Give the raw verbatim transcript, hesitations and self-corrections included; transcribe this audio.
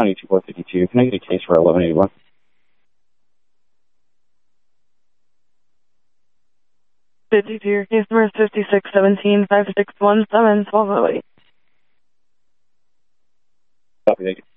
County two four five two. Can I get a case for eleven eighty-one? fifty-two, case number fifty-six seventeen, five six one seven, twelve oh eight. Copy, thank you.